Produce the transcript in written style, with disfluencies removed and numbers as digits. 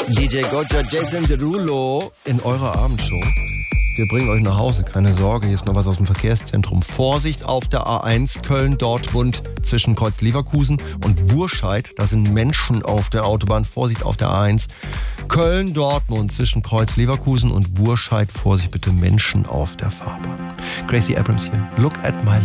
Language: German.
DJ Gojo, Jason Derulo in eurer Abendshow. Wir bringen euch nach Hause, keine Sorge, hier ist noch was aus dem Verkehrszentrum. Vorsicht auf der A1 Köln-Dortmund zwischen Kreuz Leverkusen und Burscheid. Da sind Menschen auf der Autobahn. Vorsicht auf der A1 Köln-Dortmund zwischen Kreuz Leverkusen und Burscheid. Vorsicht bitte, Menschen auf der Fahrbahn. Gracie Abrams hier. Look at my life.